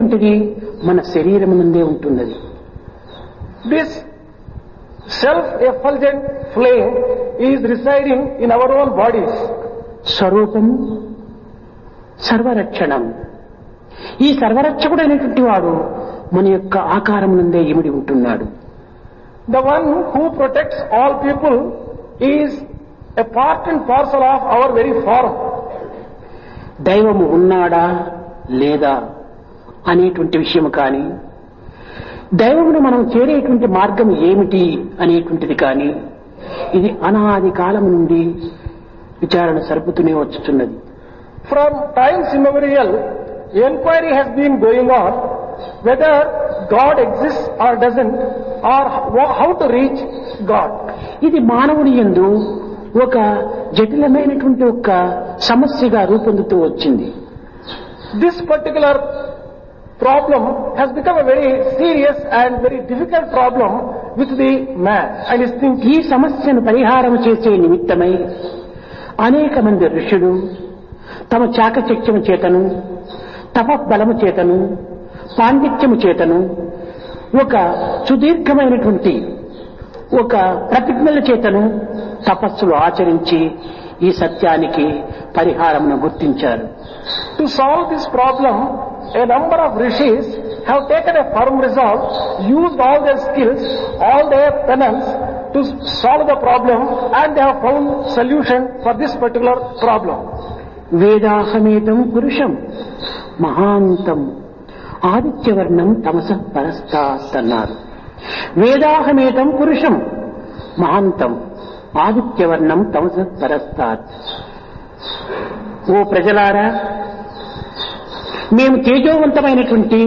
అనేటువంటిది మన శరీరం నుండే ఉంటున్నది. This self-effulgent flame is residing in our own bodies. స్వరూపం సర్వరక్షణం. ఈ సర్వరక్షకుడు అనేటువంటి వాడు మన యొక్క ఆకారం నుండే ఇమిడి ఉంటున్నాడు. The one who protects all people is a part and parcel of our very form. దైవము ఉన్నాడా లేదా అనేటువంటి విషయం కానీ, దైవమును మనం చేరేటువంటి మార్గం ఏమిటి అనేటువంటిది కానీ, ఇది అనాది కాలం నుండి విచారణ సరుపుతూనే వచ్చుతున్నది. From times immemorial, enquiry has been going on whether God exists or doesn't, or how to reach God. ఇది మానవుని యందు ఒక జటిలమైనటువంటి ఒక సమస్యగా రూపొందుతూ వచ్చింది. This particular problem has become a very serious and very difficult problem with the man and his thinking. ఈ సమస్యను పరిహారం చేసే నిమిత్తమై అనేక మంది ఋషులు తమ చాకచక్యము చేతను, తపబలము చేతను, పాండిత్యము చేతను ఒక సుదీర్ఘమైనటువంటి ఒక ప్రతిజ్ఞల చేతను తపస్సులు ఆచరించి ఈ సత్యానికి పరిహారమును గుర్తించారు. To solve this problem, a number of rishis have taken a firm resolve, used all their skills, all their penance to solve the problem, and they have found solution for this particular problem. వేదాహమేతం పురుషం మహాంతం ఆదిత్యవర్ణం తమసః పరస్తాత్ అన్నారు. వేదాహమేతం పురుషం మహాంతం ఆదిత్యవర్ణం తమసః పరస్తాత్. ఓ ప్రజలారా, మేము తేజోవంతమైనటువంటి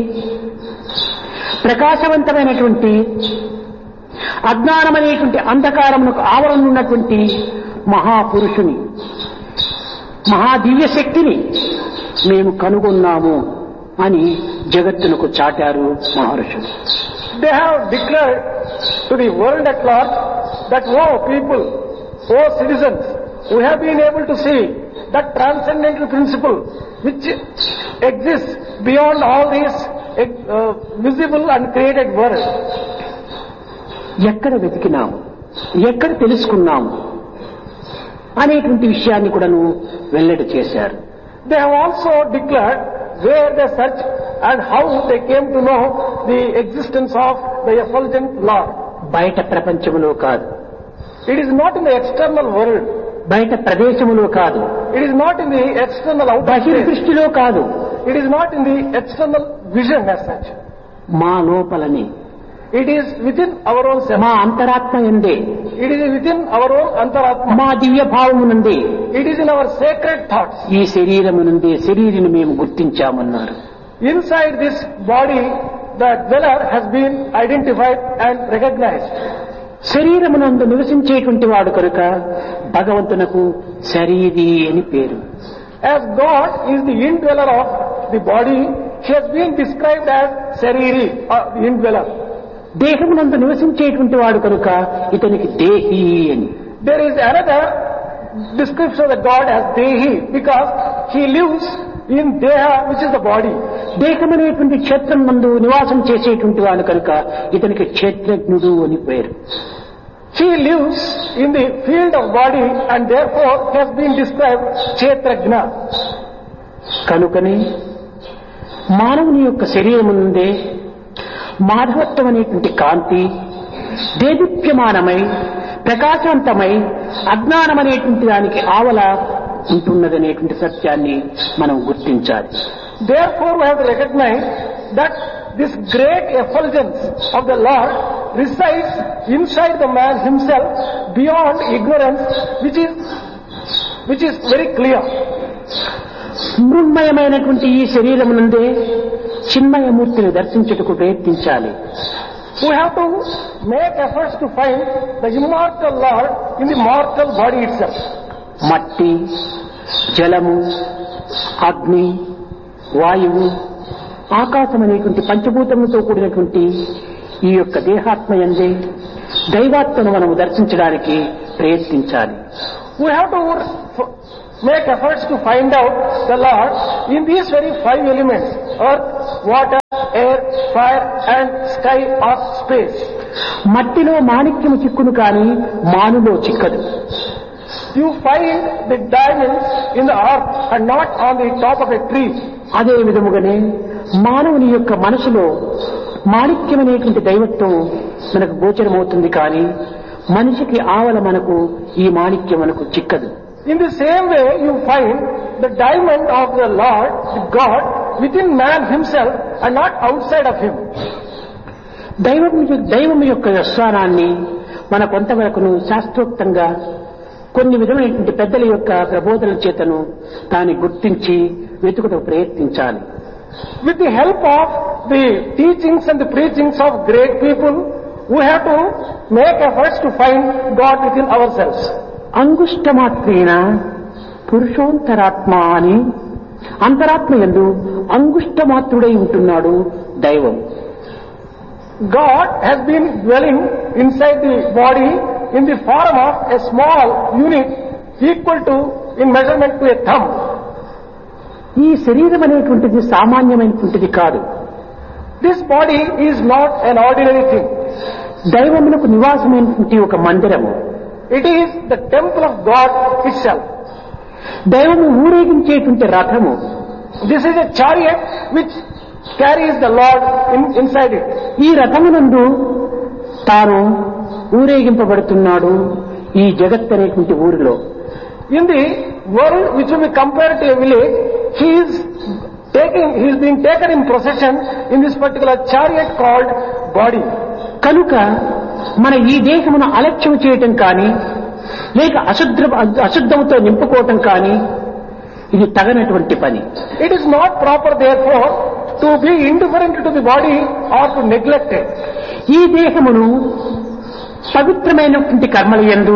ప్రకాశవంతమైనటువంటి అజ్ఞానమనేటువంటి అంధకారమునకు ఆవరణ ఉన్నటువంటి మహాపురుషుని, మహాదివ్య శక్తిని మేము కనుగొన్నాము అని జగత్తునకు చాటారు మహర్షులు. They have declared to the world at large that, oh people, oh citizens, we have been able to see that transcendental principle which exists beyond all these visible and created world. ఎక్కడ వెతికినాము, ఎక్కడ తెలుసుకున్నాము అనేటువంటి విషయాన్ని కూడాను వెల్లడి చేశారు. They have also declared where they searched and how they came to know the existence of the effulgent Lord. బయట ప్రపంచములో కాదు, It is not in the external world. బయట ప్రదేశములో కాదు, It is not in the external outer space. బహిర్దృష్టిలో కాదు, It is not in the external vision as such. మా లోపలని, It is within our own self. మా అంతరాత్మ యందే, It is within our own antaratma. మా దివ్య భావము నుండి, It is in our sacred thoughts. ఈ శరీరము నుండి శరీరిని మేము గుర్తించామన్నారు. Inside this body, the dweller has been identified and recognized. శరీరమునందు నివసించేటువంటి వాడు కనుక భగవంతునకు శరీరి అని పేరు. As God is the indweller of the body, he has been described as Sariri, or the indweller. దేహమునందు నివసించేటువంటి వాడు కనుక ఇతనికి దేహి అని. There is another description of the God as Dehi, because he lives in Deha, which is the body. దేహమనేటువంటి క్షేత్రం నందు నివాసం చేసేటువంటి వాడు కనుక ఇతనికి క్షేత్రజ్ఞుడు అని పేరు. He lives in the field of body and therefore has been described Kshetrajna. కనుకనే మానవుని యొక్క శరీరము నుండే మాధవత్వం అనేటువంటి కాంతి దేదీప్యమానమై ప్రకాశవంతమై అజ్ఞానం అనేటువంటి దానికి ఆవల ఉంటున్నదనేటువంటి సత్యాన్ని మనం గుర్తించాలి. Therefore we have to recognize that this great effulgence of the Lord resides inside the man himself beyond ignorance, which is very clear. మృన్మయమైనటువంటి ఈ శరీరము నుండే చిన్మయమూర్తిని దర్శించుటకు ప్రయత్నించాలి. We have to make efforts to find the immortal Lord in the mortal body itself. మట్టి, జలము, అగ్ని, వాయువు, ఆకాశం అనేటువంటి పంచభూతములతో కూడినటువంటి ఈ యొక్క దేహాత్మయందే దైవాత్మను మనము దర్శించడానికి ప్రయత్నించాలి. We have to make efforts to find out the Lord in these very five elements: earth, water, air, fire and sky or space. మట్టిలో మాణిక్యము చిక్కును కాని మానులో చిక్కదు. You find the diamonds in the earth and not on the top of a tree. అదే విధముగానే మానవుని యొక్క మనసులో మాణిక్యమనేటువంటి దైవత్వం మనకు గోచరమవుతుంది కానీ మనిషికి ఆవల మనకు ఈ మాణిక్యం మనకు చిక్కదు. In the same way, you find the diamond of the Lord, the God, within man himself and not outside of him. దైవం యొక్క స్థానాన్ని మన కొంతవరకును శాస్త్రోక్తంగా కొన్ని విధమైనటువంటి పెద్దల యొక్క ప్రబోధనల చేతను దాన్ని గుర్తించి వెతుకుటకు ప్రయత్నించాలి. With the help of the teachings and the preachings of great people, we have to make efforts to find God within ourselves. అంగుష్టమాత్రేణ పురుషోంతరాత్మ అని అంతరాత్మ యందు అంగుష్టమాత్రుడై ఉంటున్నాడు దైవం. God has been dwelling inside the body in the form of a small unit equal to in measurement to a thumb. ఈ శరీరం అనేటువంటిది సామాన్యమైనటువంటిది కాదు. This body is not an ordinary thing. దైవమునకు నివాసమైనటువంటి ఒక మందిరము. It is the temple of God itself. దైవము ఊరేగించేటువంటి రథము. This is a chariot which carries the Lord inside it. ఈ రథమునందు తాను ఊరేగింపబడుతున్నాడు ఈ జగత్ అనేటువంటి ఊరిలో. In the world which will be compared to a village, he is being taken in procession in this particular chariot called body. కనుక మన ఈ దేహమును అలక్ష్యం చేయటం కానీ లేక అశుద్ధంతో నింపుకోవటం కానీ ఇది తగనటువంటి పని. It is not proper therefore to be indifferent to the body or to neglect it. ఈ దేహమును పవిత్రమైనటువంటి కర్మల యందు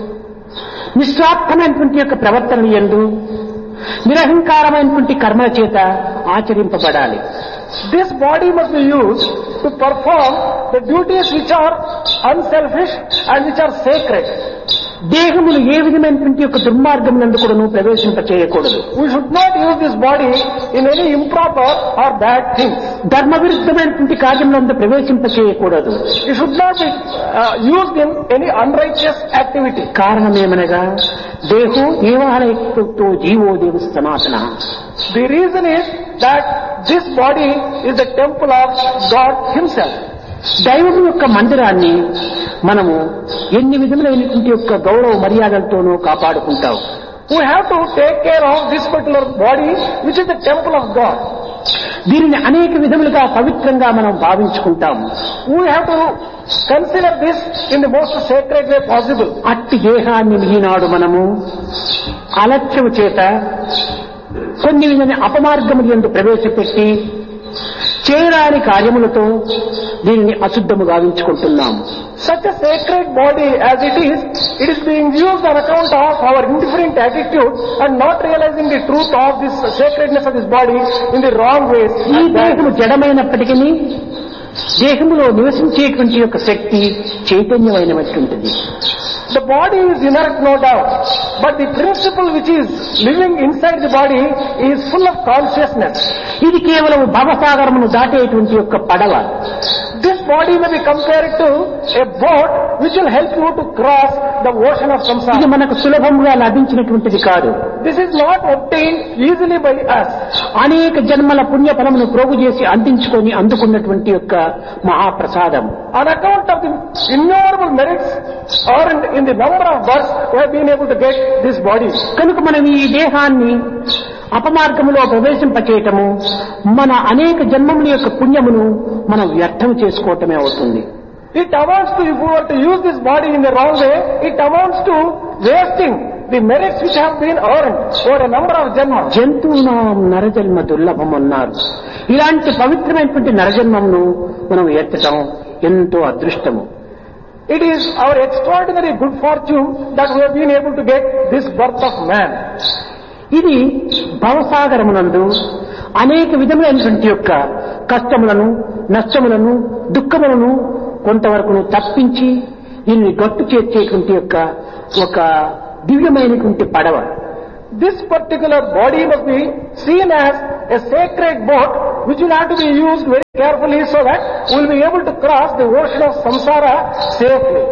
నిస్వార్థమైనటువంటి యొక్క ప్రవర్తనల యందు నిరహంకారమైనటువంటి కర్మల చేత ఆచరింపబడాలి. This body must be used to perform the duties which are unselfish and which are sacred. దేహమును ఏ విధమైనటువంటి యొక్క దుర్మార్గమునందు కూడాను ప్రవేశింప చేయకూడదు. We should not use this body in any improper or bad things. ధర్మ విరుద్ధమైనటువంటి కార్యములందు ప్రవేశింప చేయకూడదు. It should not be used in any unrighteous activity. కారణమేమనగా దేహో దేవాలయతో GO దేవ సనాతన. The reason is that this body is the temple of God himself. దైవం యొక్క మందిరాన్ని మనము ఎన్ని విధములైనటువంటి యొక్క గౌరవ మర్యాదలతోనూ కాపాడుకుంటాం. We have to take care of this particular body which is the temple of God. దీనిని అనేక విధములుగా పవిత్రంగా మనం భావించుకుంటాం. We have to consider this in the most sacred way possible. అట్టి దేహాన్ని ఈనాడు మనము అలక్ష్యము చేత కొన్ని విధమైన అపమార్గముల యందు ప్రవేశపెట్టి చేయరాని కార్యములతో దీనిని అశుద్ధము గావించుకుంటున్నాము. Such a sacred body as it is being used on account of our indifferent attitude and not realizing the truth of this sacredness of this body in the wrong ways. ఈ దేహము జడమైనప్పటికీ దేహములో నివసించేటువంటి యొక్క శక్తి చైతన్యమైనటువంటిది. The body is inert, no doubt, but the principle which is living inside the body is full of consciousness. ఇది కేవలం భవసాగరమును దాటేటువంటి యొక్క పడవ. This body may be compared to a boat which will help you to cross the ocean of ఇది samsara. మనకు సులభంగా లభించినటువంటిది కాదు. This is not obtained easily by us. అనేక జన్మల పుణ్య ఫలమును ప్రోగు చేసి అందించుకొని అందుకున్నటువంటి యొక్క మహాప్రసాదం. On account of the innumerable merits earned in the number of births, we have been able to get this body. కనుక మనం ఈ దేహాన్ని అపమార్గములో ప్రవేశింపచేయటము మన అనేక జన్మముల యొక్క పుణ్యమును మనం వ్యర్థం చేసుకోవటమే అవుతుంది. It amounts to, if we were to use this body in the wrong way, it amounts to wasting the merits which have been earned over a number of jన్మస్. జంతువునాం నరజన్మ దుర్లభం అన్నారు. ఇలాంటి పవిత్రమైనటువంటి నరజన్మమును మనం ఎత్తటం ఎంతో అదృష్టము. It is our extraordinary good fortune that we have been able to get this birth of man. ఇది భవసాగరమునందు అనేక విధములైనటువంటి యొక్క కష్టములను, నష్టములను, దుఃఖములను కొంతవరకు తప్పించి దీన్ని గట్టు చేర్చేటువంటి యొక్క ఒక దివ్యమైనటువంటి పడవ. This particular body must be seen as a sacred boat which will have to be used very carefully so that we will be able to cross the ocean of samsara safely.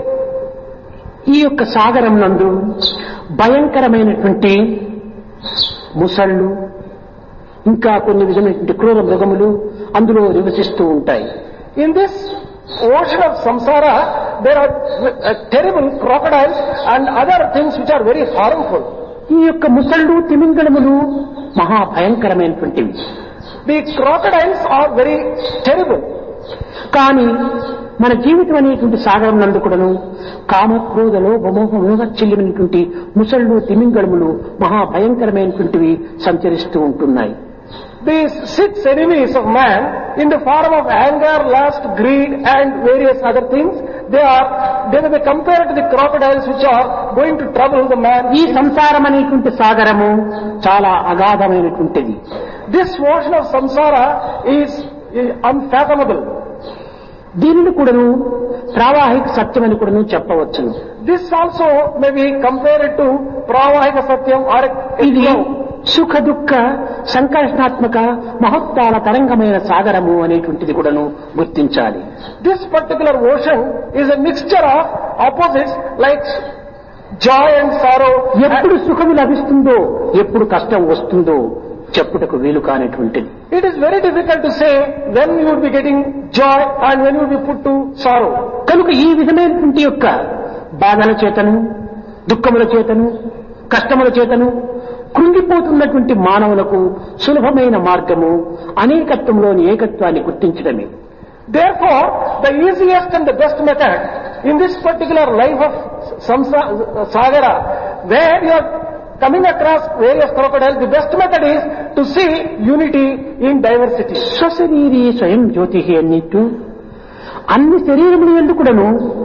ఈ యొక్క సాగరం నందు భయంకరమైనటువంటి ముసళ్ళు ఇంకా కొన్ని విధమైనటువంటి క్రూర మృగములు అందులో నివసిస్తూ ఉంటాయి. In this ocean of samsara there are terrible crocodiles and other things which are very harmful. ఈ యొక్క ముసళ్ళు తిమింగళములు మహా భయంకరమైనటువంటివి. The crocodiles are very terrible. కానీ మన జీవితం అనేటువంటి సాగరం నందు కూడాను కామక్రోధ లోభమోహమోహచ్చిల్లినటువంటి ముసళ్ళు తిమింగళములు మహా భయంకరమైనటువంటివి సంచరిస్తూ ఉంటున్నాయి. These 6 enemies of man in the form of anger, lust, greed and various other things, they will be compared to the crocodiles which are going to trouble the man. ఈ సంసారం అనేటువంటి సాగరము చాలా అగాధమైనటువంటిది. This ocean of samsara is unfathomable. దీనిని కూడాను ప్రావాహిక సత్యం అని కూడాను చెప్పవచ్చును. This also may be compared to pravahika satyam or ఇది సుఖ దుఃఖ సంకర్షణాత్మక మహత్తాల తరంగమైన సాగరము అనేటువంటిది కూడాను గుర్తించాలి. This particular ocean is a mixture of opposites like joy and sorrow. ఎప్పుడు సుఖము లభిస్తుందో ఎప్పుడు కష్టం వస్తుందో చెప్పుటకు వీలు కానటువంటిది. It is very difficult to say when you will be getting joy and when you will be put to sorrow. కనుక ఈ విధమైనటువంటి యొక్క బాధల చేతను దుఃఖముల చేతను కష్టముల చేతను కృంగిపోతున్నటువంటి మానవులకు సులభమైన మార్గము అనేకత్వంలోని ఏకత్వాన్ని గుర్తించడమే. Therefore, the easiest and the best method in this particular life of Sagara, where you are coming across various crocodiles, the best method is to see unity in diversity. స్వశరీరీ స్వయం జ్యోతి అన్నిట్టు అన్ని శరీరములు ఎందుకుడను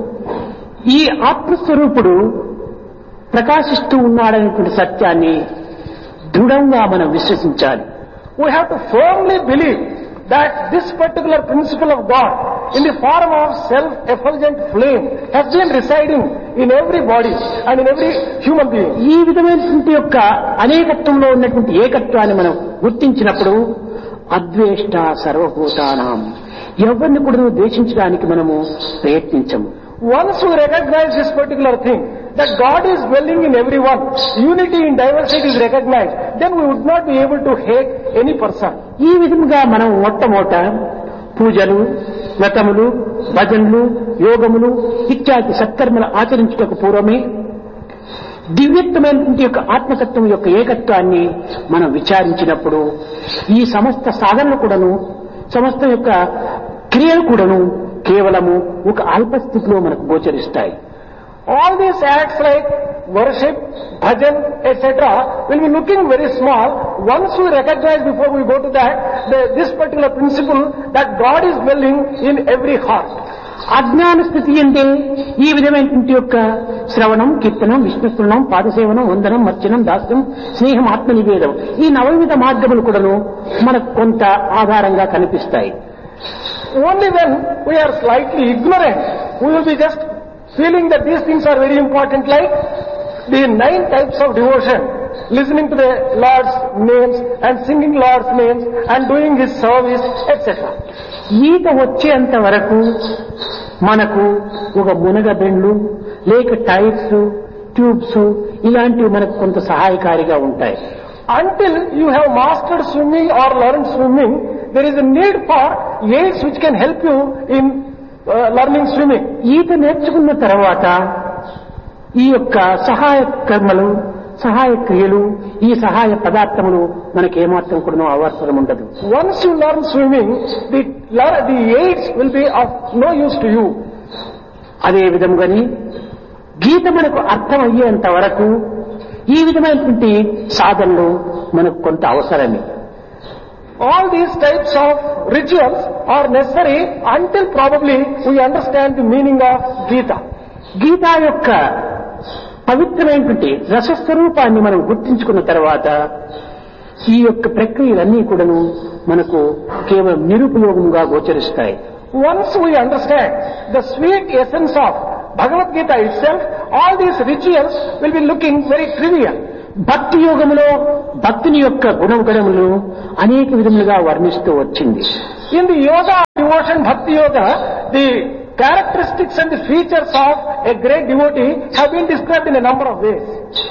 ఈ ఆత్మస్వరూపుడు ప్రకాశిస్తూ ఉన్నాడనేటువంటి సత్యాన్ని దృఢంగా మనం విశ్వసించాలి. We have to firmly believe that this particular principle of God in the form of self-effulgent flame has been residing in every body and in every human being. ఈ విధమైనటువంటి యొక్క అనేకత్వంలో ఉన్నటువంటి ఏకత్వాన్ని మనం గుర్తించినప్పుడు అద్వేష్ట సర్వభూతానాం ఎవరిని కూడా ద్వేషించడానికి మనము ప్రయత్నించము. Once we recognize this particular thing, that God is dwelling in everyone, unity in diversity is recognized, then we would not be able to hate any person. ఈ విధంగా మనం మొట్టమొదట పూజలు వ్రతములు భజనలు యోగములు ఇత్యాది సత్కర్మలు ఆచరించుటకు పూర్వమే దివ్యత్వమైనటువంటి యొక్క ఆత్మతత్వం యొక్క ఏకత్వాన్ని మనం విచారించినప్పుడు ఈ సమస్త సాధనలు కూడాను సమస్త యొక్క క్రియలు కూడాను కేవలము ఒక అల్పస్థితిలో మనకు గోచరిస్తాయి. All these acts like worship, bhajan, etc. will be looking very small once we recognize before we go to that this particular principle that God is dwelling in every heart. అజ్ఞాన స్థితి అంటే ఈ విధమైనటువంటి యొక్క శ్రవణం కీర్తనం విష్ణుస్మరణం పాదసేవనం వందనం మర్చనం దాస్యం స్నేహం ఆత్మనివేదం ఈ నవవిధ మార్గములు కూడాను మనకు కొంత ఆధారంగా కనిపిస్తాయి. Only when we are slightly ignorant, we will be just feeling that these things are very important, like the 9 types of devotion, listening to the Lord's names and singing Lord's names and doing His service, etc. ఈత వచ్చేంత వరకు మనకు ఒక మునగబెండ్లు లేక tyres tubes ఇలాంటివి మనకు కొంత సహాయకారిగా ఉంటాయి. Until you have mastered swimming or learned swimming, there is a need for aids which can help you in learning swimming. ఈత నేర్చుకున్న తర్వాత ఈ యొక్క సహాయ కర్మలు సహాయ క్రియలు ఈ సహాయ పదార్థములు మనకి ఏమాత్రం కూడా అవసరం ఉండదు. Once you learn swimming, the aids will be of no use to you. అదే విధంగానే గీత మనకు అర్థం అయ్యేంత వరకు ఈ విధమైనటువంటి సాధనలు మనకు కొంత అవసరమే. All these types of rituals are necessary until probably we understand the meaning of Gita. గీత యొక్క పవిత్రమైనటువంటి రసస్వరూపాన్ని మనం గుర్తించుకున్న తర్వాత ఈ యొక్క ప్రక్రియలన్నీ కూడాను మనకు కేవలం నిరుపయోగంగా గోచరిస్తాయి. Once we understand the sweet essence of Bhagavad Gita itself, all these rituals will be looking very trivial. భక్తి యోగములో భక్తుని యొక్క గుణగణములు అనేక విధములుగా వర్ణిస్తూ వచ్చింది. In the yoga, devotion, bhakti yoga, the characteristics and the features of a great devotee have been described in a number of ways.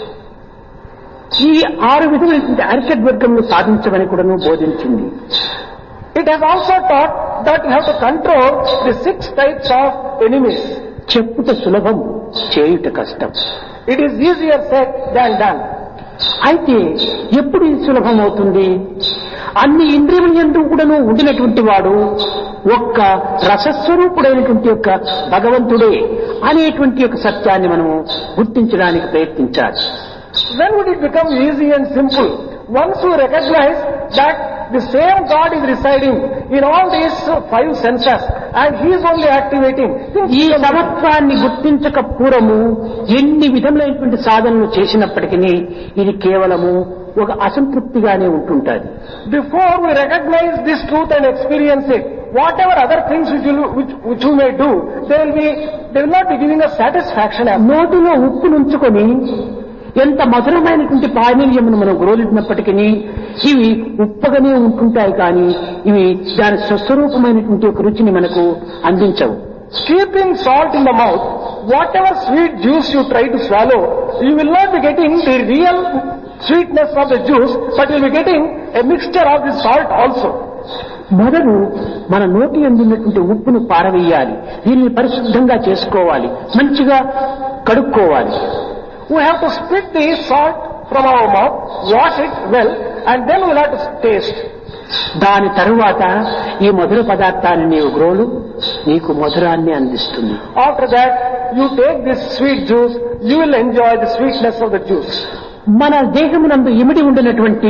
ఈ 6 విధములైనటువంటి అరిషడ్వర్గములు సాధించమని కూడాను బోధించింది. It has also taught that you have to control the 6 types of enemies. చెప్పుట సులభం, చేయుట కష్టం. It is easier said than done. అయితే ఎప్పుడు ఇది సులభం అవుతుంది? అన్ని ఇంద్రియముల యందు కూడాను ఉండినటువంటి వాడు ఒక్క రసస్వరూపుడైనటువంటి యొక్క భగవంతుడే అనేటువంటి యొక్క సత్యాన్ని మనము గుర్తించడానికి ప్రయత్నించాలి. When would it become easy and simple? Once you recognize that the same God is residing in all these 5 senses and He is only activating. ఈ సమత్వాన్ని గుర్తించక పూర్వము ఎన్ని విధములైనటువంటి సాధనలు చేసినప్పటికీ ఇది కేవలము ఒక అసంతృప్తిగానే ఉంటుంటుంది. Before we recognize this truth and experience it, whatever other things which you may do, they will not be giving us satisfaction. నోటిలో ఉప్పు నుంచుకొని ఎంత మధురమైనటువంటి పానీయమును మనం గ్రోలినప్పటికీ ఇవి ఉప్పగానే ఉంటుంటాయి, కానీ ఇవి దాని స్వస్వరూపమైనటువంటి ఒక రుచిని మనకు అందించవు. Keeping salt in the mouth, whatever sweet juice you try to swallow, you will not be getting the real sweetness of the juice, but you will be getting a mixture of the salt also. మొదలు మన నోటి అందున్నటువంటి ఉప్పును పారవేయాలి, దీన్ని పరిశుద్ధంగా చేసుకోవాలి, మంచిగా కడుక్కోవాలి. We have to spit the salt from our mouth, wash it well, and then we will have to taste. దాని తరువాత ఈ మధుర పదార్థాన్ని నీవు గ్రోలు, నీకు మధురాన్ని అందిస్తుంది. After that, you take this sweet juice, you will enjoy the sweetness of the juice. మన దేహమునందు ఇమిడి ఉండినటువంటి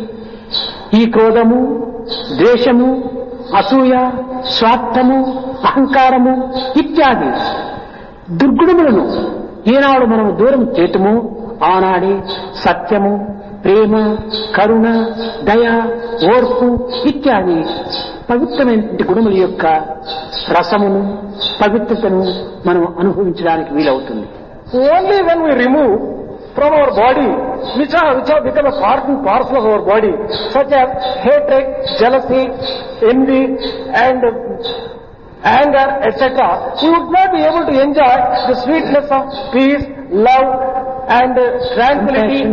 ఈ క్రోధము, ద్వేషము, అసూయ, స్వార్థము, అహంకారము ఇత్యాది దుర్గుణములను ఏనాడు మనము దూరం చేతుము ఆనాడే సత్యము, ప్రేమ, కరుణ, దయ, ఓర్పు ఇత్యాది పవిత్రమైనటువంటి గుణముల యొక్క రసమును, పవిత్రతను మనం అనుభవించడానికి వీలవుతుంది. Only when we remove from our body which have become a part and parcel of our body, such as hatred, jealousy, envy and anger, etc., we would not be able to enjoy the sweetness of peace, love and tranquility,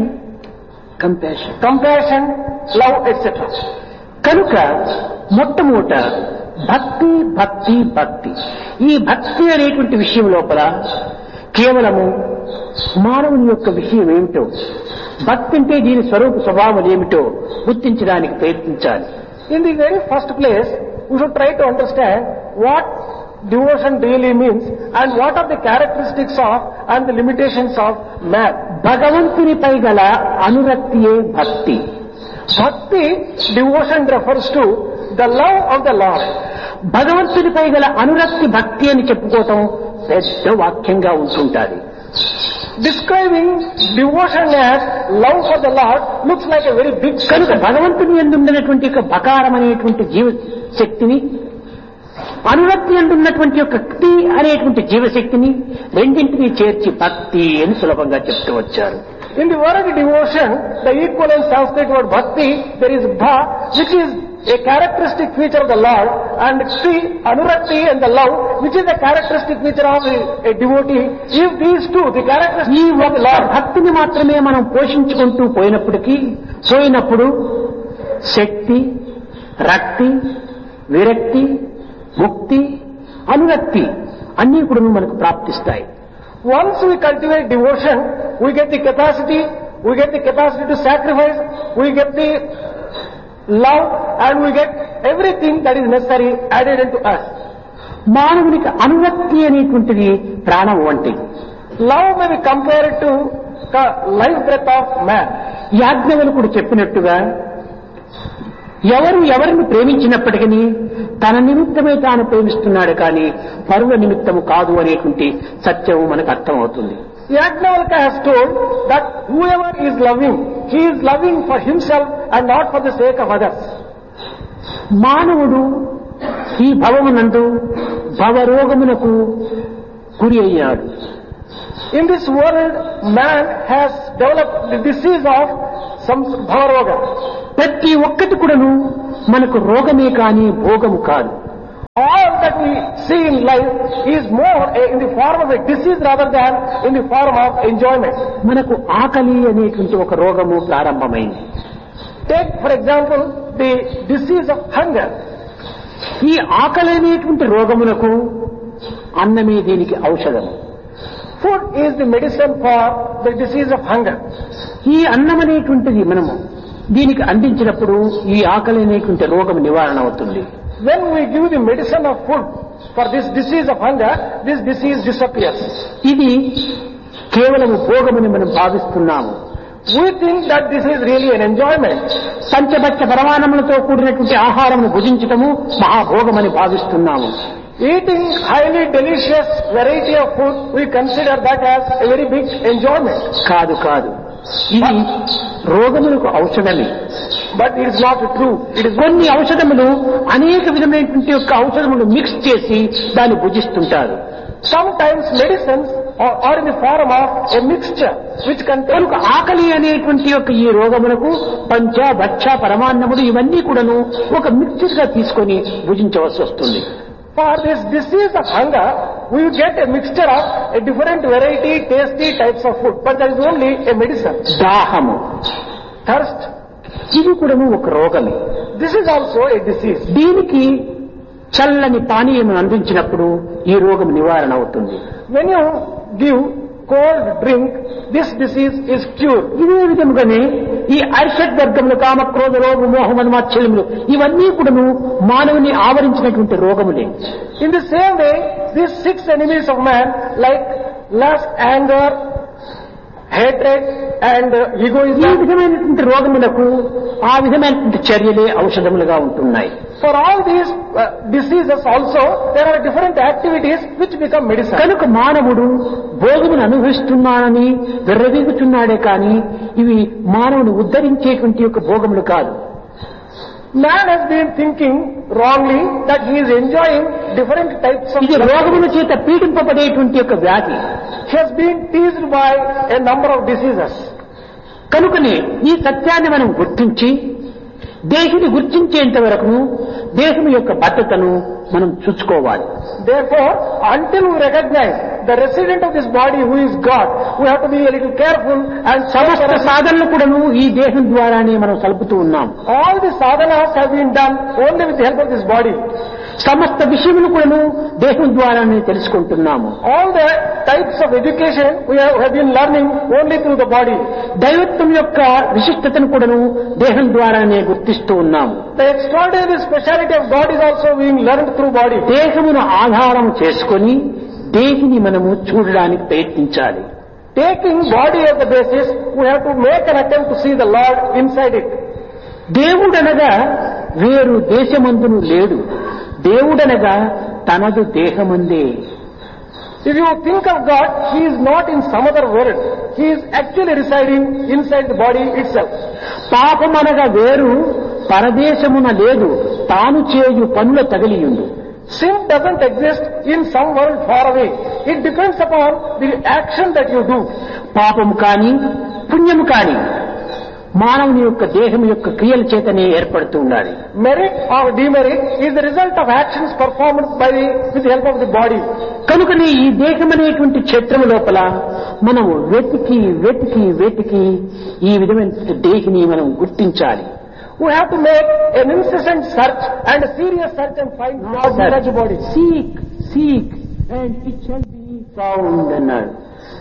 compassion, love, etc. కనుక మొట్టమొదట భక్తి భక్తి భక్తి. ఈ భక్తి అనేటువంటి విషయం లోపల కేవలము మానవుని యొక్క విషయం ఏమిటో, భక్తి అంటే దీని స్వరూప స్వభావం ఏమిటో గుర్తించడానికి ప్రయత్నించాలి. In the very first place, we should try to understand what devotion really means and what are the characteristics of and the limitations of man. భగవంతునిపై గల అనురక్తియే భక్తి. Bhakti, devotion refers to the love of the Lord. భగవంతునిపై గల అనురక్తి భక్తి అని చెప్పుకోవటం పెద్ద వాక్యంగా ఉంటుంటుంది. Describing devotion as love for the Lord looks like a very big కనుక sentence. భగవంతుని యందు ఉన్నటువంటి యొక్క బకారం అనేటువంటి జీవశక్తిని, అనురక్తి అందున్నటువంటి యొక్క క్తి అనేటువంటి జీవశక్తిని రెండింటినీ చేర్చి భక్తి అని సులభంగా చెప్తూ వచ్చారు. In the word devotion, the equivalent Sanskrit word bhakti, there is bha, which is a characteristic feature of the Lord, and kti, anurakti and the love, which is a characteristic feature of a devotee. If these two, the ఈ characteristics of the ఒక్క Lord, భక్తిని మాత్రమే మనం పోషించుకుంటూ పోయినప్పుడు శక్తి, రక్తి, విరక్తి, ముక్తి, అనురక్తి అన్నీ కూడా మనకు ప్రాప్తిస్తాయి. once we cultivate devotion, we get the capacity to sacrifice, we get the love, and we get everything that is necessary added into us. మానవునికి అనురక్తి అనేటువంటిది ప్రాణం వంటిది. Love may be compared to the life breath of man. యాజ్ఞవల్కుడు చెప్పినట్టుగా ఎవరిని ప్రేమించినప్పటికీ తన నిమిత్తమే తాను ప్రేమిస్తున్నాడు, కానీ పరుల నిమిత్తము కాదు అనేటువంటి సత్యం మనకు అర్థమవుతుంది. Yajnavalkya has told that whoever is loving, he is loving for himself and not for the sake of others. మానవుడు ఈ భవమునందు భవరోగమునకు గురి అయ్యాడు. In this world, man has develop the disease of some bhavaroga. ప్రతి ఒక్కటి కూడాను మనకు రోగమే కాని భోగము కాదు. All that we see in life is more in the form of a disease rather than in the form of enjoyment. మనకు ఆకలి అనేటువంటి ఒక రోగము ప్రారంభమైంది. Take for example the disease of hunger. ఈ ఆకలి అనేటువంటి రోగమునకు అన్నమే దీనికి ఔషధము. Food is the medicine for the disease of hunger. ఈ అన్నం అనేటువంటిది మనము దీనికి అందించినప్పుడు ఈ ఆకలి అనేటువంటి రోగం నివారణ అవుతుంది. When we give the medicine of food for this disease of hunger, this disease disappears. ఇది కేవలం భోగమని మనం భావిస్తున్నాము. We think that this is really an enjoyment. పంచభక్ష పరమాన్నములతో కూడినటువంటి ఆహారమును భుజించటము మహాభోగమని భావిస్తున్నాము. Eating highly delicious variety of food, we consider that as a very big enjoyment. కాదు కాదు, ఇది రోగములకు ఔషధమే. But it is not true. It is కొన్ని ఔషధములు అనేక విధమైనటువంటి యొక్క ఔషధములు మిక్స్ చేసి దాన్ని భుజిస్తుంటారు. Sometimes medicines are in the form of a mixture which contains. ఆకలి అనేటువంటి యొక్క ఈ రోగములకు పంచ భక్ష పరమాన్నములు ఇవన్నీ కూడాను ఒక మిక్చర్ గా తీసుకొని భుజించవలసి వస్తుంది. For this disease of hunger, we get a mixture of a different variety, tasty types of food. But that is only a medicine. దాహము, Thirst, ఇది కూడాను ఒక రోగమే. this is also a disease. దీనికి చల్లని పానీయం అందించినప్పుడు ఈ రోగం నివారణ అవుతుంది. When you give cold drink, this disease is cured. ఇదే విధముగానే ఈ అరిషడ్ వర్గములు కామ క్రోధ రోగ మోహమద మాత్సల్యములు ఇవన్నీ కూడాను మానవుని ఆవరించినటువంటి రోగములే. In the same way, these 6 enemies of man, like lust, anger, hatred and ఈ egoism, విధమైనటువంటి రోగములకు ఆ విధమైనటువంటి చర్యలే ఔషధములుగా ఉంటున్నాయి. for all these diseases also, there are different activities which become medicine. కనుక మానవుడు భోగమును అనుభవిస్తున్నానని విర్రవీగుతున్నాడే కానీ ఇవి మానవుని ఉద్ధరించేటువంటి యొక్క భోగములు కాదు. Man has been thinking wrongly that he is enjoying different types of ఇది రోగముల చేత పీడింపబడేటువంటి యొక్క వ్యాధి. He has been teased by a number of diseases. కనుకనే ఈ సత్యాన్ని మనం గుర్తించి దేహిని గుర్తించేంత వరకు దేహం యొక్క భద్రతను మనం చూసుకోవాలి. Therefore, until we recognize the resident of this body who is God, we have to be a little careful and సమస్త సాధనలు కూడాను ఈ దేహం ద్వారానే మనం సలుపుతూ ఉన్నాం. all the sadhanas have been done only with the help of this body. సమస్త విషయములు కూడాను దేహం ద్వారానే తెలుసుకుంటున్నాము. All the types of education we have been learning only through the body. దైవత్వం యొక్క విశిష్టతను కూడాను దేహం ద్వారానే గుర్తిస్తూ ఉన్నాము. The extraordinary speciality of God is also being learned through body. దేహమును ఆధారం చేసుకొని దేహిని మనము చూడడానికి ప్రయత్నించాలి. Taking body as the basis, we have to make an attempt to see the Lord inside it. దేవుడనగా వేరు దేశమందును లేడు, దేవుడనగా తనదు దేహమందే. If you think of God, He is not in some other world. He is actually residing inside the body itself. పాపమనగా వేరు పరదేశమున లేదు, తాను చేయు పనుల తగిలియుండు. Sin doesn't exist in some world far away. It depends upon the action that you do. పాపము కాని పుణ్యము కాని మానవుని యొక్క దేహం యొక్క క్రియల చేతనే ఏర్పడుతూ ఉండాలి. Merit or demerit is the result of actions performed with the help of the body. కనుకనే ఈ దేహం అనేటువంటి క్షేత్రము లోపల మనము వెతికి వెతికి వెతికి ఈ విధమైన దేహిని మనం గుర్తించాలి. We have to make an incessant search and a serious search and find God inside the body. Seek, seek and it shall be found అన్నాడు.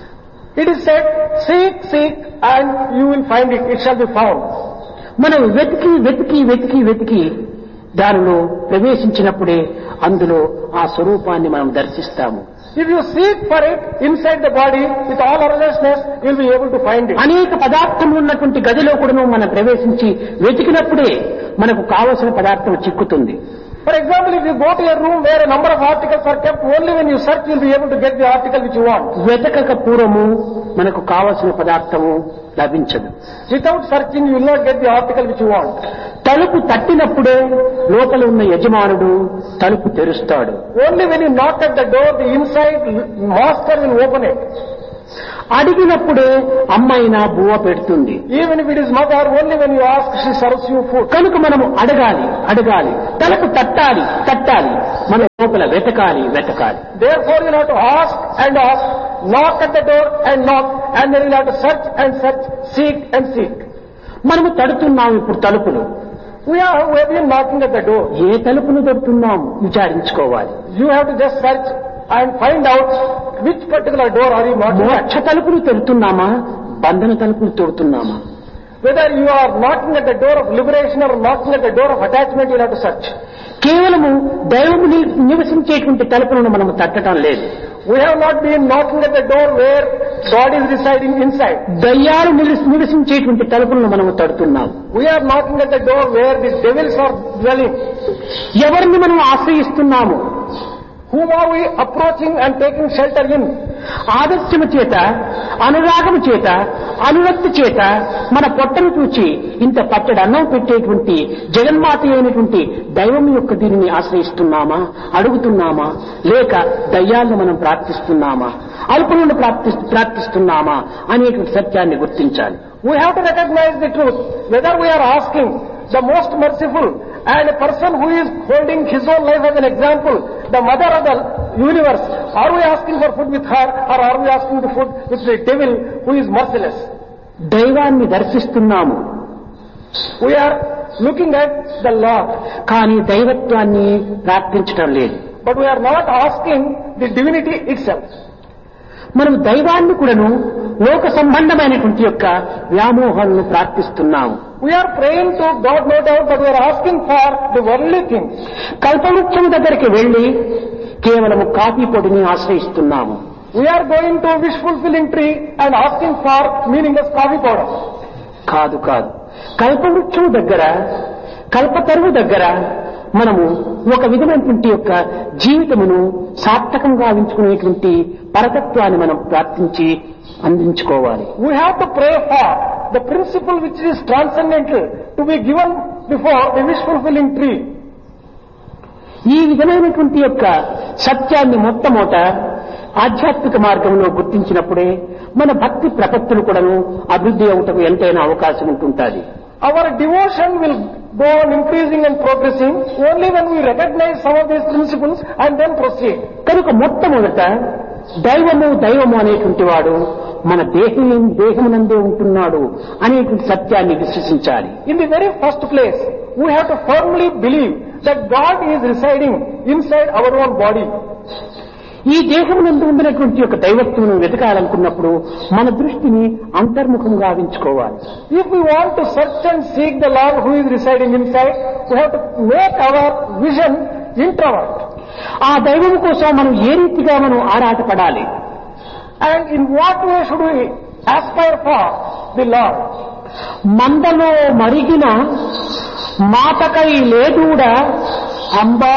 It is said, seek, seek and you will find it. It shall be found. మనం వెతికి వెతికి వెతికి వెతికి దానిలో ప్రవేశించినప్పుడే అందులో ఆ స్వరూపాన్ని మనం దర్శిస్తాము. If you seek for it inside the body with all earnestness, you will be able to find it. అనేక పదార్థములు ఉన్నటువంటి గదిలో కూడా మనం ప్రవేశించి వెతికినప్పుడే మనకు కావలసిన పదార్థం చిక్కుతుంది. For example, if you go to a room where a number of articles are kept, only when you search you will be able to get the article which you want. వెతకక పూర్వము మనకు కావలసిన పదార్థము లభించదు. Without searching you will not get the article which you want. తలుపు తట్టినప్పుడే లోపల ఉన్న యజమానుడు తలుపు తెరుస్తాడు. Only when you knock at the door, the inside master will open it. అడిగినప్పుడే అమ్మైనా బువ్వ పెడుతుంది. Even if it is mother, only when you ask, she serves you food. కనుక మనము అడగాలి, తలకు తట్టాలి, మన లోపల వెతకాలి. Therefore you have to ask, knock at the door and knock, and then you have to search, seek. మనము తడుతున్నాం ఇప్పుడు తలుపులు. We have been knocking at the door. A తలుపును తడుతున్నాం విచారించుకోవాలి. You have to just search and find out which particular door are you knocking at. మోక్ష తలుపులు తడుతున్నామా, బంధన తలుపులు తడుతున్నామా? Whether you are knocking at the door of liberation or knocking at the door of attachment, you have to search. కేవలము దైవము నివసించేటువంటి తలుపులను మనము తట్టడం లేదు. We have not been knocking at the door where God is residing inside. దయ్యాలు నివసించేటువంటి తలుపులను మనము తడుతున్నాం. We are knocking at the door where the devils are dwelling. ఎవరిని మనం ఆశ్రయిస్తున్నాము? Whom are we approaching and taking shelter in? ఆదర్శము చేత, అనురాగము చేత, అనురక్తి చేత మన పొట్టను చూచి ఇంత పట్టడి అన్నం పెట్టేటువంటి జగన్మాత అయినటువంటి దైవం యొక్క దీనిని ఆశ్రయిస్తున్నామా, అడుగుతున్నామా, లేక దయ్యాలను మనం ప్రార్థిస్తున్నామా, అల్పులను ప్రార్థిస్తున్నామా అనేటువంటి సత్యాన్ని గుర్తించాలి. We have to recognize the truth, whether we are asking the most merciful and a person who is holding his own life as an example, the mother of the universe, are we asking for food with her, or are we asking the food with the devil who is merciless? దైవాన్ని దర్శిస్తున్నాము. We are looking at the Lord, కానీ దైవత్వాన్ని ప్రార్థించడం లేదు. but we are not asking the divinity itself. మనం దైవాన్ని కూడాను లోక సంబంధమైనటువంటి యొక్క వ్యామోహాలను ప్రార్థిస్తున్నాము. We are praying to God, no doubt, but we are asking for the worldly things. కల్పవృక్షం దగ్గరికి వెళ్లి కేవలము కాఫీ పొడిని ఆశ్రయిస్తున్నాము. We are going to a wish-fulfilling tree and asking for meaningless coffee powder. కాదు. కల్పవృక్షం దగ్గర, కల్పతరువు దగ్గర మనము ఒక విధమైనటువంటి యొక్క జీవితమును సార్థకంగా ఎంచుకునేటువంటి పరతత్వాన్ని మనం ప్రార్థించి అందించుకోవాలి. We have to pray for the principle which is transcendental to be given before the wish-fulfilling tree. ఈ విధమైనటువంటి యొక్క సత్యాన్ని మొట్టమొదట ఆధ్యాత్మిక మార్గంలో గుర్తించినప్పుడే మన భక్తి ప్రపత్తులు కూడాను అభివృద్ధి అవుటకు ఎంతైనా అవకాశం ఉంటుంటుంది. Our devotion will go on increasing and progressing only when we recognize some of these principles and then proceed. కనుక మొట్టమొదట దైవము అనేటువంటి వాడు మన దేహమునందే ఉంటున్నాడు అనేటువంటి సత్యాన్ని విశ్వసించాలి. In the very first place, we have to firmly believe that God is residing inside our own body. ఈ దేహమునందు ఉండినటువంటి యొక్క దైవత్వమును వెతకాలనుకున్నప్పుడు మన దృష్టిని అంతర్ముఖంగా గావించుకోవాలి. If we want to search and seek the Lord who is residing inside, we have to make our vision introvert. ఆ దైవము కోసం మనం ఏ రీతిగా మనం ఆరాటపడాలి? And in what way should we aspire for the Lord? మందలో మరిగిన మాటకై లేదూడా అంబా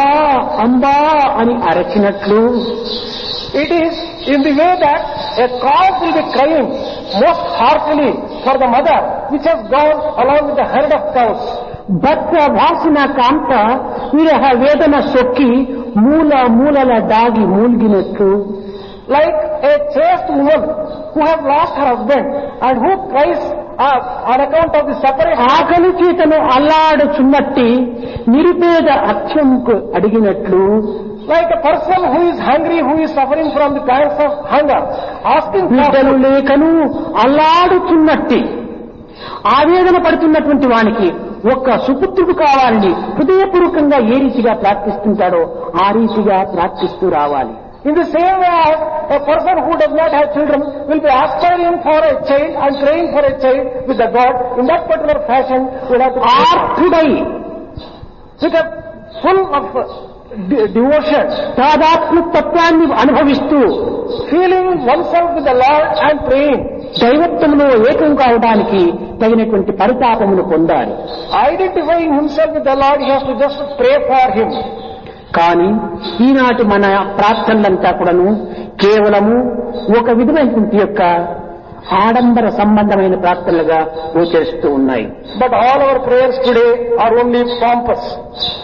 అని అరచినట్లు, it is in the way that a cow will be crying most heartily for the mother which has gone along with the herd of cows. భర్త భాసిన కాంత విరహ వేదన సొక్కి మూలల దాగి మూల్గినట్లు, like a chaste woman who has lost her husband and who cries on account of the separation. ఆకలి చేతను అల్లాడుచున్నట్టి నిరుపేద అక్షంకు అడిగినట్లు, like a person who is hungry, who is suffering from the pangs of hunger, asking బిడ్డలు లేకను అల్లాడుచున్నట్టి ఆవేదన పడుతున్నటువంటి వానికి ఒక్క సుపుత్రుడు కావాలని హృదయపూర్వకంగా ఏ రీతిగా ప్రార్థిస్తుంటాడో ఆ రీతిగా ప్రార్థిస్తూ రావాలి. In the same way, a person who does not have children will be aspiring for a child and praying for a child with the God. In that particular fashion, we have to ఆర్తుడై with a full of devotion, తాదాత్మ్యత్వాన్ని అనుభవిస్తూ feeling oneself with the Lord and praying. దైవత్వంలో ఏకం కావడానికి తగినటువంటి పరితాపమును పొందాలి. Identifying himself with the Lord, he has to just pray for him. కానీ ఈనాటి మన ప్రార్థనలంతా కూడాను కేవలము ఒక విధమైనటువంటి యొక్క ఆడంబర సంబంధమైన ప్రార్థనలుగా గోచరిస్తూ ఉన్నాయి. But all our prayers today are only pompous.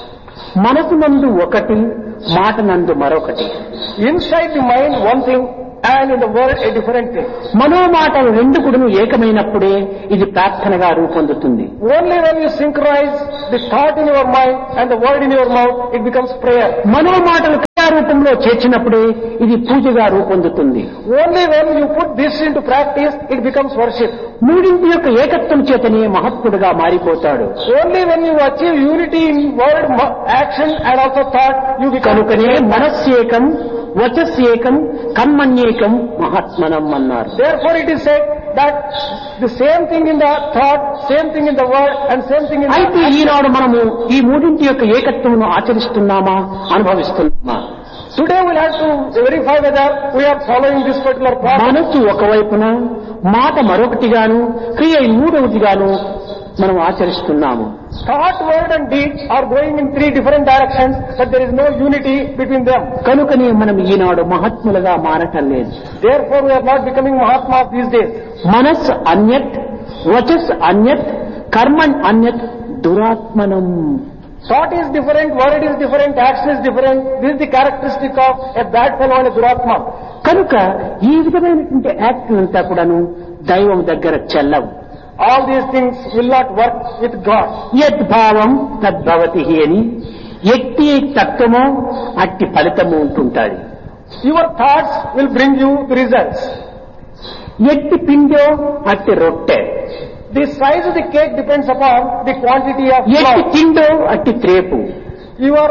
మనసు నందు ఒకటి, మాట నందు మరొకటి. Inside the mind one thing, and in the world a different thing. మనోమాటలు రెండు కూడాను ఏకమైనప్పుడే ఇది ప్రార్థనగా రూపొందుతుంది. Only when you synchronize the thought in your mind and the word in your mouth, it becomes prayer. మనోమాటలు క్రియారూపంలో చేర్చినప్పుడే ఇది పూజగా రూపొందుతుంది. Only when you put this into practice, it becomes worship. మూడింటి యొక్క ఏకత్వం చేతనే మహత్తుడుగా మారిపోతాడు. Only when you achieve unity in word, action and also thought, you become. కనుకనే మనస్యేకం వచస్యేకం కర్మణ్యేకం మహాత్మనం అన్నారు. Therefore it is said that the same thing in the thought, same thing in the word and same thing in the అయితే action. ఈనాడు మనము ఈ మూడింటి యొక్క ఏకత్వమును ఆచరిస్తున్నామా, అనుభవిస్తున్నామా? Today we'll have to verify whether we are following this particular path. మనస్సు ఒకవైపున, మాట మరొకటిగాను, క్రియ మూడవదిగాను మనం ఆచరిస్తున్నాము. Thought, word and deed are going in three different directions, but there is no unity between them. కనుకనే మనం ఈనాడు మహాత్ములుగా మారటం లేదు. Therefore we are not becoming Mahatmas these days. మనస్ అన్యత్, వచస్ అన్యత్, కర్మణ్ అన్యత్, దురాత్మనం. Thought is different, word is different, action is different. This is the characteristic of a bad fellow and a duratma. కనుక ఈ విధమైనటువంటి act అంతా కూడాను దైవం దగ్గర చెల్లవు. All these things will not work with God. యద్భావం తద్భవతి అని ఎట్టి తత్వమో అట్టి ఫలితము ఉంటుంటాది. Your thoughts will bring you the results. ఎట్టి పిండో అట్టి రొట్టె. The size of the cake depends upon the quantity of ఎట్టి flour. తిండో అట్టి త్రేపు. Your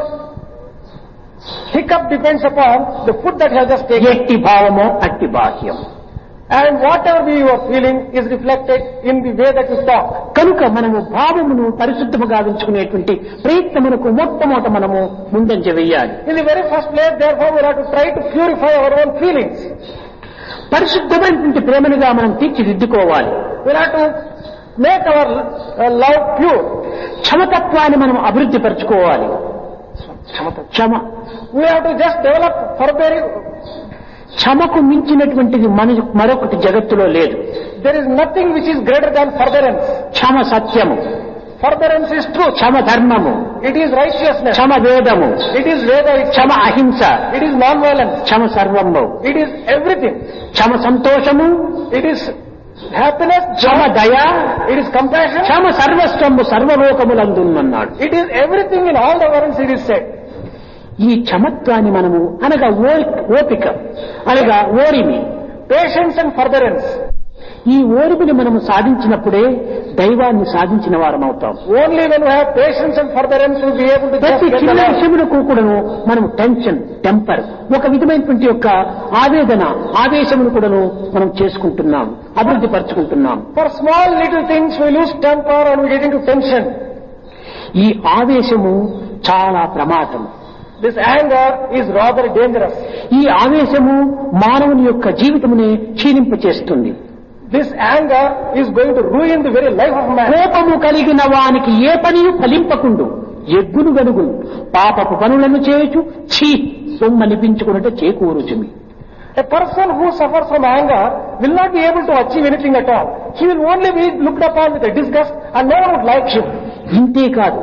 hiccup depends upon the food that you have just taken. ఎట్టి భావమో అట్టి బాహ్యం. And whatever you are feeling is reflected in the way that you talk. కనుక మనము భావమును పరిశుద్ధముగా ఉంచుకునేటువంటి ప్రయత్నమునకు మొట్టమొదట మనము ముందంజ వేయాలి. In the very first place, therefore, we have to try to purify our own feelings. పరిశుద్ధమైనటువంటి ప్రేమనుగా మనం తీర్చిదిద్దుకోవాలి. We have to make our love pure. క్షమతత్వాన్ని మనం అభివృద్ధి పరచుకోవాలి. క్షమ. We have to just develop forbearing. క్షమకు మించినటువంటిది మరొకటి జగత్తులో లేదు. There is nothing which is greater than forbearance. క్షమ సత్యము, Forbearance is truth. క్షమ ధర్మము, It is righteousness. క్షమ వేదము, It is Veda. క్షమ అహింస, It is non-violence. క్షమ సర్వము, It is everything. క్షమ సంతోషము, It is happiness. క్షమ దయ, It is compassion. Kshama Sarvasvamu సర్వలోకములందున్నన్నాడు. It is everything in all the worlds, it is said. ఈ క్షమత్వాన్ని మనము అనగా ఓపిక అనగా ఓరిమి, Patience and forbearance. ఈ ఓరిమిని మనము సాధించినప్పుడే దైవాన్ని సాధించిన వారం అవుతాం. Only when we have patience and forbearance we will be able to just ప్రతి get the చిన్న Lord. విషయములకు కూడాను మనము టెన్షన్, టెంపర్, ఒక విధమైనటువంటి యొక్క ఆవేదన, ఆవేశమును కూడాను మనం చేసుకుంటున్నాం, అభివృద్ధి పరుచుకుంటున్నాం. For small little things we lose temper and we get into tension. ఈ ఆవేశము చాలా ప్రమాదం. This anger is rather dangerous. ఈ ఆవేశము మానవుని యొక్క జీవితమునే క్షీణింపచేస్తుంది. This anger is going to ruin the very life of man. కోపము కలిగిన వానికి ఏ పనియు ఫలింపకుండు, ఎగ్గును గనుగును, పాపపు పనులను చేయుచు ఛీ సొమ్మనిపించుకున్నట్టు చేకూరుచుమి. A person who suffers from anger will not be able to achieve anything at all. He will only be looked upon with a disgust and no one would like him. ఇంతే కాదు,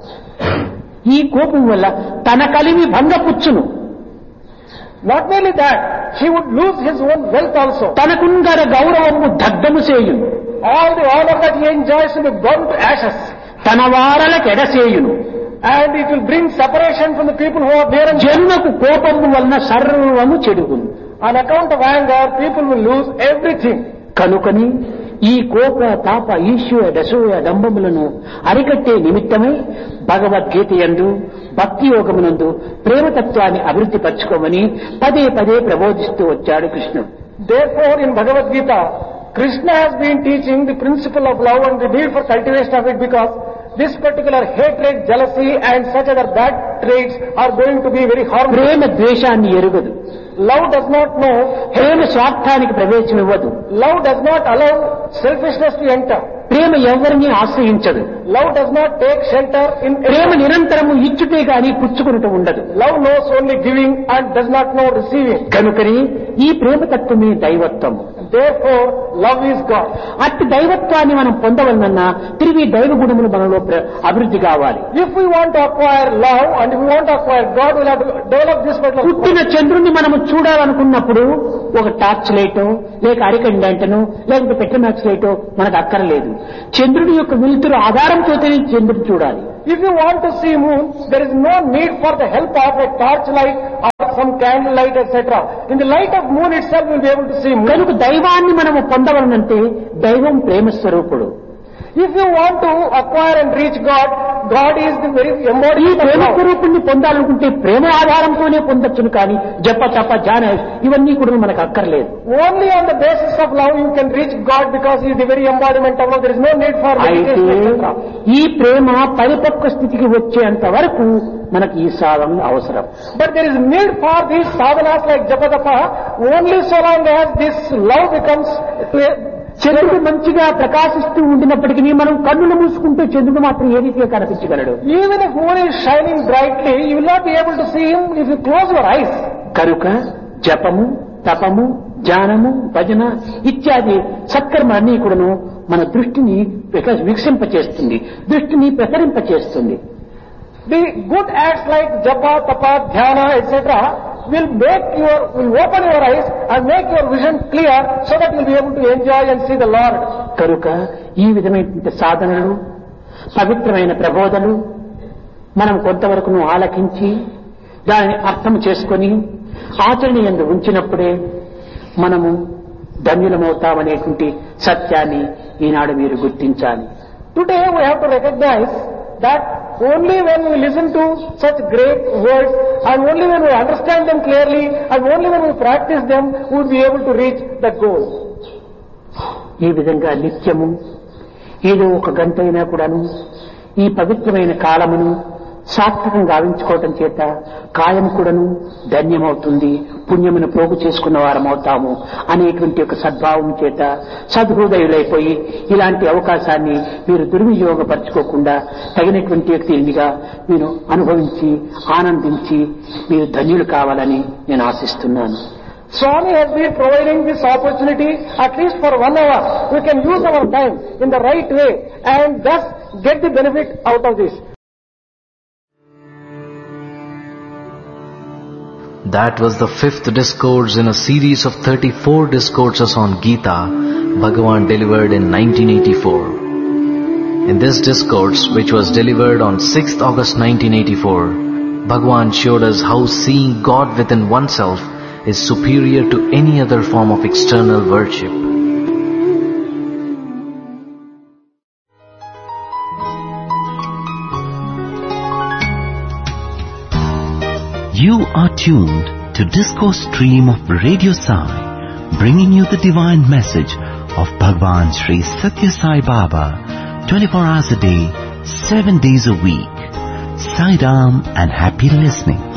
ఈ కోపం వల్ల తన కలిమి భంగపుచ్చును, Not merely that, he would lose his own wealth also. తనకుందర గౌరవము దగ్ధము చేయును, All the honor that he enjoys will be burned to ashes. తన వారలకు ఎడసేయును. And it will bring separation from the people who are near and dear. జనులకు కోపము వలన సర్వము చెడుగును. On account of anger, people will lose everything. కనుకని ఈ కోప తాప ఈశ్వర దశోయ డంబములను అరికట్టే నిమిత్తమై భగవద్గీత యందు భక్తి యోగమునందు ప్రేమతత్వాన్ని అభివృద్ధి పరచుకోమని పదే పదే ప్రబోధిస్తూ వచ్చాడు కృష్ణుడు. Therefore, in Bhagavad Gita, Krishna has been teaching the principle of love and the need for cultivation of it, because this particular hatred, jealousy and such other bad traits are going to be very harmful. ప్రేమ ద్వేషాన్ని ఎరుగదు. Love does not know. ప్రేమ స్వార్థానికి ప్రవేశం ఇవ్వదు. Love does not allow selfishness to enter. ప్రేమ ఎవరిని ఆశ్రయించదు. Love does not take shelter in ప్రేమ నిరంతరము ఇచ్చుటే గాని పుచ్చుకునటం ఉండదు. Love knows only giving and does not know receiving. కనుకని ఈ ప్రేమ తత్వమే దైవత్వం. Therefore, love is God. అట్టి దైవత్వాన్ని మనం పొందవలనన్నా తిరిగి దైవ గుణములు మనలో అభివృద్ధి కావాలి. If we want to acquire love and if we want to acquire God, we'll have to develop this particular. పుట్టిన చంద్రుణ్ణి మనము చూడాలనుకున్నప్పుడు ఒక టార్చ్ లైటో లేక అరికండంటనో లేకపోతే పెట్రోమాక్స్ లైటో మనకు అక్కర్లేదు. చంద్రుడి యొక్క వెలుతురు ఆధారంతోనే చంద్రుడు చూడాలి. If you want to see moon, there is no need for the help of a torch light or some candle light, etc. In the light of moon itself, you will be able to see moon. కనుక దైవాన్ని మనము పొందవలనంటే దైవం ప్రేమ స్వరూపుడు. If you want to acquire and reach God, God is the very ఈ embodiment of Prema love. స్వరూపుణ్ణి పొందాలనుకుంటే ప్రేమ ఆధారంతోనే పొందొచ్చును కానీ జప తప ధ్యాన ఇవన్నీ కూడా మనకు అక్కర్లేదు. Only on the basis of love you can reach God because He is the very embodiment of love. There is no need for అయితే meditation, etc. ఈ ప్రేమ పరిపక్వ స్థితికి వచ్చేంత వరకు మనకి ఈ సాధన అవసరం. But there is need for these sadhanas like japa tapa only so long as this love becomes చంద్రుడు మంచిగా ప్రకాశిస్తూ ఉండినప్పటికీ మనం కన్నులు మూసుకుంటే చంద్రుడు మాత్రం ఏ రీతిగా కనిపించగలడు. even if moon is shining brightly, you will not be able to see him if you close your eyes. కనుక జపము తపము ధ్యానము భజన ఇత్యాది సత్కర్మలన్నీ కూడాను మన దృష్టిని వికసింపచేస్తుంది, దృష్టిని ప్రసరింపచేస్తుంది. The good acts like japa tapa dhyana etc. will open your eyes and make your vision clear so that you will be able to enjoy and see the Lord. కనుక ఈ విధమైన సాధనలు పవిత్రమైన ప్రబోధలు మనం కొంతవరకు ఆలకించి దానిని అర్థం చేసుకొని ఆచరణ యందు ఉంచినప్పుడే మనము ధన్యులమవుతామనేటువంటి సత్యాన్ని ఈనాడు మీరు గుర్తించాలి. Today we have to recognize that only when we listen to such great words and only when we understand them clearly and only when we practice them, we will be able to reach that goal. ఈ విధంగా నిత్యము ఏదో ఒక గంట అయినా కూడాను ఈ పవిత్రమైన కాలమును సార్థకంగా గావించుకోవటం చేత కాయం కూడాను ధన్యమవుతుంది, పుణ్యమును పోగు చేసుకున్న వారమవుతాము అనేటువంటి ఒక సద్భావం చేత సద్హృదయులైపోయి ఇలాంటి అవకాశాన్ని మీరు దుర్వినియోగపరచుకోకుండా తగినటువంటి వ్యక్తిగా మీరు అనుభవించి ఆనందించి మీరు ధన్యులు కావాలని నేను ఆశిస్తున్నాను. Swami has been providing this opportunity at least for 1 hour. We can use our time in the right way and thus get the benefit out of this. That was the 5th discourse in a series of 34 discourses on Gita Bhagavan delivered in 1984. In this discourse, which was delivered on 6th August 1984, Bhagavan showed us how seeing God within oneself is superior to any other form of external worship. You are tuned to Discourse Stream of Radio Sai, bringing you the divine message of Bhagwan Sri Satya Sai Baba, 24 hours a day, 7 days a week. Sai Ram and happy listening.